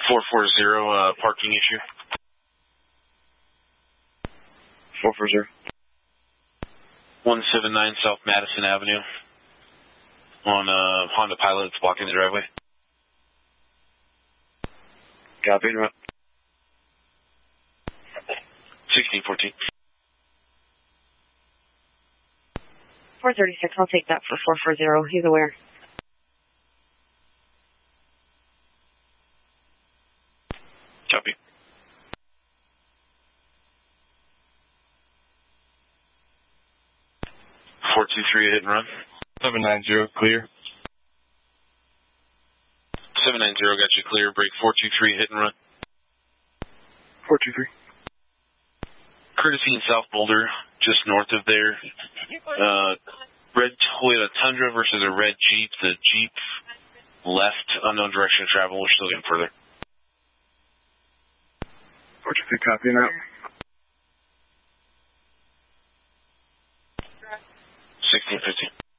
440, parking issue. 440. 179 South Madison Avenue on Honda Pilot. It's blocking the driveway. Copy. 1614. 436, I'll take that for 440. He's aware. Copy. .423, hit and run. 790, clear. 790, got you clear. Break 423, hit and run. 423. Courtesy in South Boulder, just north of there. Red Toyota Tundra versus a red Jeep. The Jeep left, unknown direction of travel. We're still getting further. 423, copy now. 1615.